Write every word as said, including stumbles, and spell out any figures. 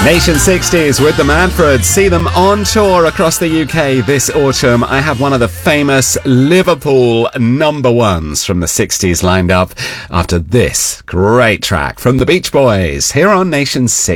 Nation sixties with the Manfreds. See them on tour across the U K this autumn. I have one of the famous Liverpool number ones from the sixties lined up after this great track from the Beach Boys here on Nation sixty.